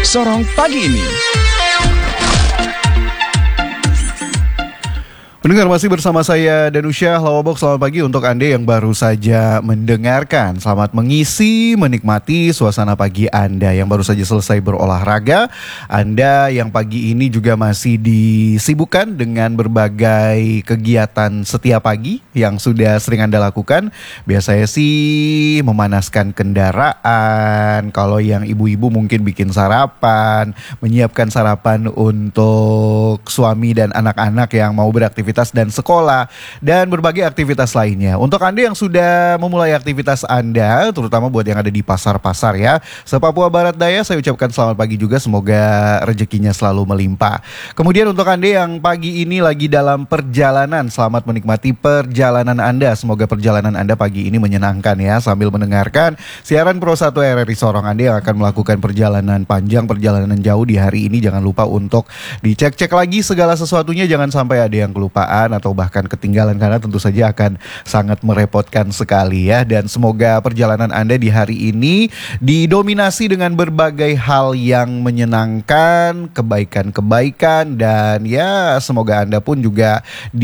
Sorong pagi ini. Pendengar, masih bersama saya Danusya Lawabok. Selamat pagi untuk Anda yang baru saja mendengarkan. Selamat mengisi, menikmati suasana pagi Anda yang baru saja selesai berolahraga. Anda yang pagi ini juga masih disibukkan dengan berbagai kegiatan setiap pagi yang sudah sering Anda lakukan. Biasanya sih memanaskan kendaraan. Kalau yang ibu-ibu mungkin bikin sarapan, menyiapkan sarapan untuk suami dan anak-anak yang mau beraktivitas dan sekolah, dan berbagai aktivitas lainnya. Untuk Anda yang sudah memulai aktivitas Anda, terutama buat yang ada di pasar-pasar ya, se-Papua Barat Daya, saya ucapkan selamat pagi juga. Semoga rezekinya selalu melimpah. Kemudian untuk Anda yang pagi ini lagi dalam perjalanan, selamat menikmati perjalanan Anda. Semoga perjalanan Anda pagi ini menyenangkan ya, sambil mendengarkan siaran Pro 1 RRI Sorong. Anda yang akan melakukan perjalanan panjang, perjalanan jauh di hari ini, jangan lupa untuk dicek-cek lagi segala sesuatunya. Jangan sampai ada yang kelupaan atau bahkan ketinggalan, karena tentu saja akan sangat merepotkan sekali ya. Dan semoga perjalanan Anda di hari ini didominasi dengan berbagai hal yang menyenangkan, kebaikan-kebaikan, dan ya semoga Anda pun juga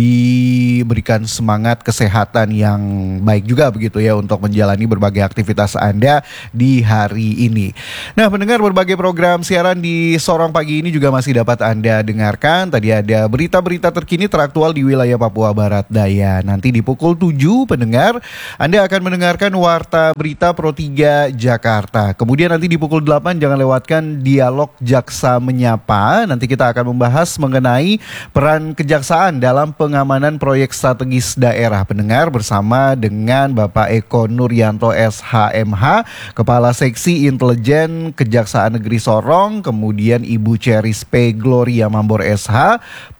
diberikan semangat kesehatan yang baik juga begitu ya, untuk menjalani berbagai aktivitas Anda di hari ini. Nah, pendengar, berbagai program siaran di Sorong pagi ini juga masih dapat Anda dengarkan. Tadi ada berita-berita terkini teraktual di wilayah Papua Barat Daya. Nanti di pukul 7, pendengar, Anda akan mendengarkan Warta Berita Pro 3 Jakarta. Kemudian nanti di pukul 8 jangan lewatkan Dialog Jaksa Menyapa. Nanti kita akan membahas mengenai peran kejaksaan dalam pengamanan proyek strategis daerah, pendengar, bersama dengan Bapak Eko Nuryanto SHMH, Kepala Seksi Intelijen Kejaksaan Negeri Sorong, kemudian Ibu Ceris P. Gloria Mambor SH,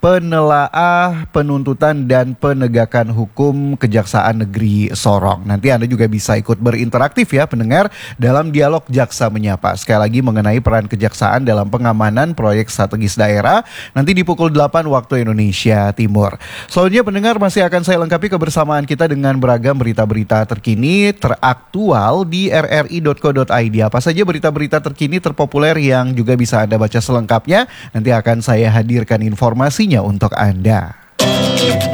penelaah, penuntutan dan penegakan hukum Kejaksaan Negeri Sorong. Nanti Anda juga bisa ikut berinteraktif ya, pendengar, dalam Dialog Jaksa Menyapa. Sekali lagi mengenai peran kejaksaan dalam pengamanan proyek strategis daerah, nanti di pukul 8 waktu Indonesia Timur. Selanjutnya, pendengar, masih akan saya lengkapi kebersamaan kita dengan beragam berita-berita terkini teraktual di rri.co.id. Apa saja berita-berita terkini terpopuler yang juga bisa Anda baca selengkapnya, nanti akan saya hadirkan informasinya untuk Anda.